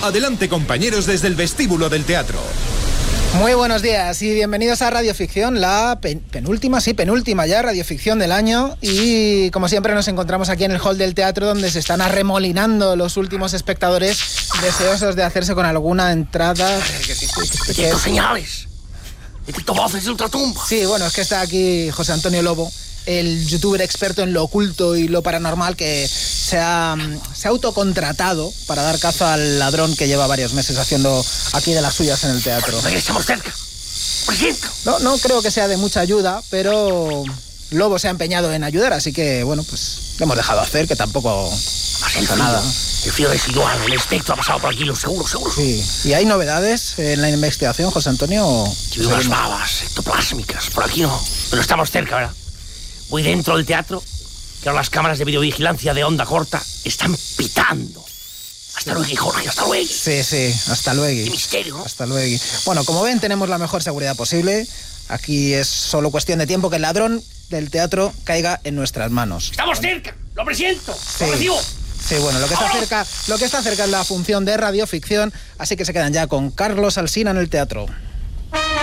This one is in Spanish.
Adelante, compañeros, desde el vestíbulo del teatro. Muy buenos días y bienvenidos a Radioficción, la penúltima ya radioficción del año, y como siempre nos encontramos aquí en el hall del teatro, donde se están arremolinando los últimos espectadores deseosos de hacerse con alguna entrada. Detecto señales, detecto voces de ultratumba. Sí, bueno, es que está aquí José Antonio Lobo, el youtuber experto en lo oculto y lo paranormal, que se ha autocontratado para dar caza al ladrón que lleva varios meses haciendo aquí de las suyas en el teatro. Estamos cerca. No creo que sea de mucha ayuda, pero Lobo se ha empeñado en ayudar, así que, bueno, pues le hemos dejado hacer, que tampoco pasa nada. El frío residual, el espectro ha pasado por aquí, lo seguro. Sí. ¿Y hay novedades en la investigación, José Antonio? Yo veo unas babas ectoplásmicas, por aquí no, pero estamos cerca, ¿verdad? Voy dentro del teatro, que ahora las cámaras de videovigilancia de onda corta están pitando. Hasta luego, Jorge, hasta luego. Sí, hasta luego. Qué misterio, ¿no? Hasta luego. Bueno, como ven, tenemos la mejor seguridad posible. Aquí es solo cuestión de tiempo que el ladrón del teatro caiga en nuestras manos. ¡Estamos cerca! ¡Lo presiento! Sí. ¡Lo recibo! Sí, bueno, lo que está cerca es la función de radioficción, así que se quedan ya con Carlos Alsina en el teatro.